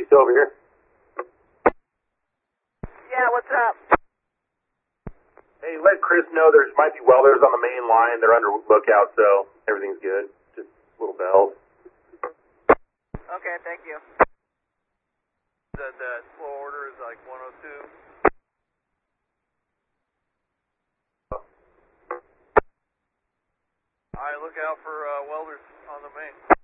you still over here? Yeah, what's up? Hey, let Chris know there might be welders on the main line. They're under lookout, so everything's good. Just little bells. Okay, thank you. That slow order is like 102. Alright, look out for welders on the main.